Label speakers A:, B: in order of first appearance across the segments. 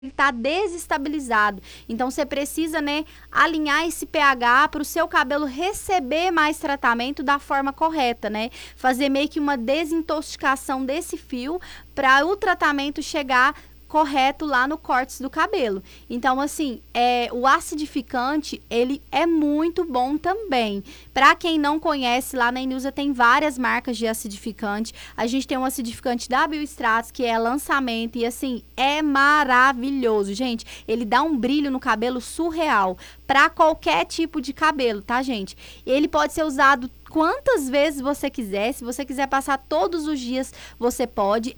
A: ele está desestabilizado. Então, você precisa, né, alinhar esse pH para o seu cabelo receber mais tratamento da forma correta, né? Fazer meio que uma desintoxicação desse fio para o tratamento chegar correto lá no córtex do cabelo. Então, assim, o acidificante, ele é muito bom também. Para quem não conhece, lá na Inilza tem várias marcas de acidificante. A gente tem um acidificante da Biostratos, que é lançamento, e assim, é maravilhoso, gente. Ele dá um brilho no cabelo surreal, para qualquer tipo de cabelo, tá, gente? Ele pode ser usado quantas vezes você quiser. Se você quiser passar todos os dias, você pode.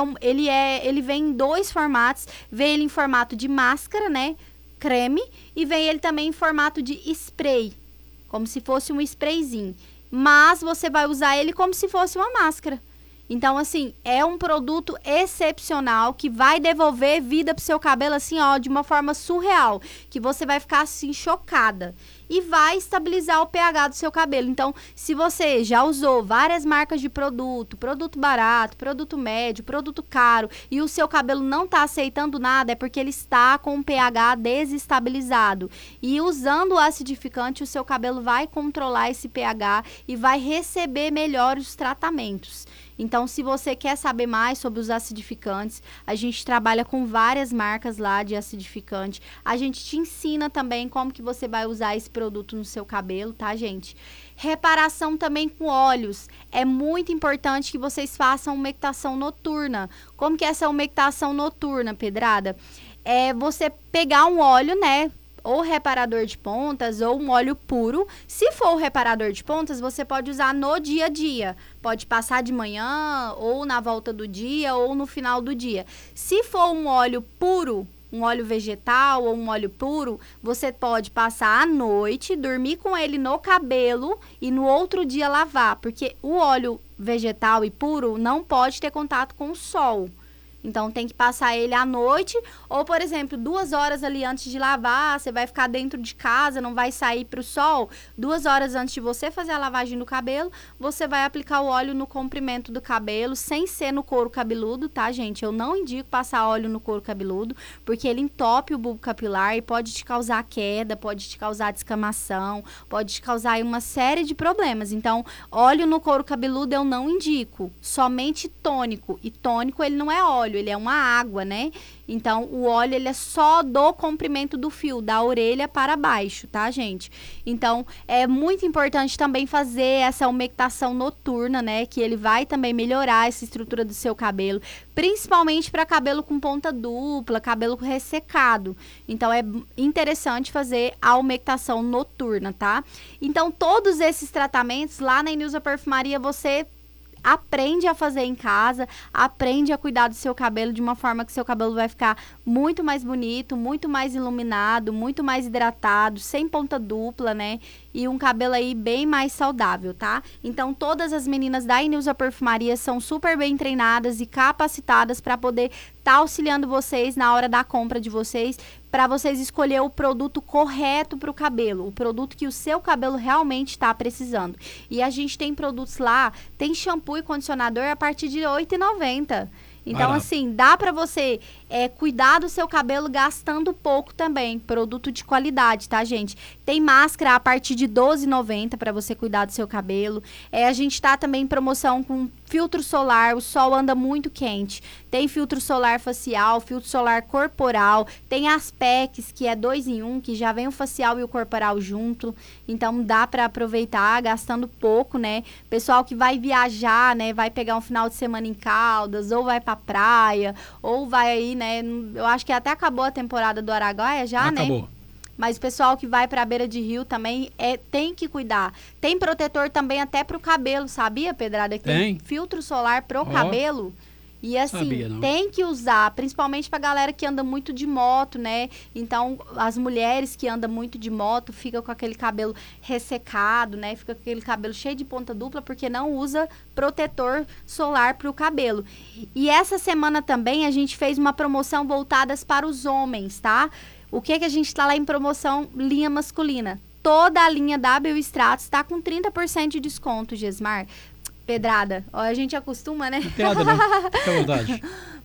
A: Ele vem em 2 formatos. Vem ele em formato de máscara, né? Creme. E vem ele também em formato de spray. Como se fosse um sprayzinho. Mas você vai usar ele como se fosse uma máscara. Então, assim, é um produto excepcional que vai devolver vida pro seu cabelo, assim, ó, de uma forma surreal. Que você vai ficar, assim, chocada. E vai estabilizar o pH do seu cabelo. Então, se você já usou várias marcas de produto barato, produto médio, produto caro, e o seu cabelo não tá aceitando nada, é porque ele está com o pH desestabilizado. E usando o acidificante, o seu cabelo vai controlar esse pH e vai receber melhor os tratamentos. Então, se você quer saber mais sobre os acidificantes, a gente trabalha com várias marcas lá de acidificante. A gente te ensina também como que você vai usar esse produto no seu cabelo, tá, gente? Reparação também com óleos. É muito importante que vocês façam umectação noturna. Como que é essa umectação noturna, Pedrada? É você pegar um óleo, né? Ou reparador de pontas, ou um óleo puro. Se for o reparador de pontas, você pode usar no dia a dia. Pode passar de manhã, ou na volta do dia, ou no final do dia. Se for um óleo puro, um óleo vegetal ou um óleo puro, você pode passar à noite, dormir com ele no cabelo e no outro dia lavar. Porque o óleo vegetal e puro não pode ter contato com o sol. Então, tem que passar ele à noite, ou, por exemplo, 2 horas ali antes de lavar, você vai ficar dentro de casa, não vai sair para o sol. 2 horas antes de você fazer a lavagem do cabelo, você vai aplicar o óleo no comprimento do cabelo, sem ser no couro cabeludo, tá, gente? Eu não indico passar óleo no couro cabeludo, porque ele entope o bulbo capilar e pode te causar queda, pode te causar descamação, pode te causar aí uma série de problemas. Então, óleo no couro cabeludo eu não indico, somente tônico. E tônico, ele não é óleo, ele é uma água, né? Então, o óleo, ele é só do comprimento do fio, da orelha para baixo, tá, gente? Então, é muito importante também fazer essa umectação noturna, né? Que ele vai também melhorar essa estrutura do seu cabelo, principalmente para cabelo com ponta dupla, cabelo ressecado. Então, é interessante fazer a umectação noturna, tá? Então, todos esses tratamentos, lá na Inilza Perfumaria, você aprende a fazer em casa, aprende a cuidar do seu cabelo de uma forma que seu cabelo vai ficar muito mais bonito, muito mais iluminado, muito mais hidratado, sem ponta dupla, né? E um cabelo aí bem mais saudável, tá? Então, todas as meninas da Inilza Perfumaria são super bem treinadas e capacitadas para poder estar auxiliando vocês na hora da compra de vocês, para vocês escolher o produto correto para o cabelo, o produto que o seu cabelo realmente está precisando. E a gente tem produtos lá, tem shampoo e condicionador a partir de R$ 8,90. Então, assim, dá para você cuidar do seu cabelo gastando pouco também. Produto de qualidade, tá, gente? Tem máscara a partir de R$ 12,90 para você cuidar do seu cabelo. A gente tá também em promoção com filtro solar. O sol anda muito quente. Tem filtro solar facial, filtro solar corporal. Tem as packs, que é 2 em 1, que já vem o facial e o corporal junto. Então, dá para aproveitar gastando pouco, né? Pessoal que vai viajar, né? Vai pegar um final de semana em Caldas, ou vai pra praia, ou vai aí, né? Eu acho que até acabou a temporada do Araguaia já,
B: Acabou.
A: né? Mas o pessoal que vai pra beira de rio também tem que cuidar. Tem protetor também até pro cabelo, sabia, Pedrada? Que tem filtro solar pro cabelo. E assim, tem que usar, principalmente pra galera que anda muito de moto, né? Então, as mulheres que andam muito de moto ficam com aquele cabelo ressecado, né? Fica com aquele cabelo cheio de ponta dupla porque não usa protetor solar pro cabelo. E essa semana também a gente fez uma promoção voltadas para os homens, tá? O que a gente tá lá em promoção? Linha masculina. Toda a linha da Biostratos está com 30% de desconto, Gesmar. Pedrada, ó, a gente acostuma, né?
B: Não tem nada não, fica à vontade.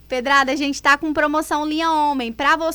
A: Pedrada, a gente tá com promoção Linha Homem. Para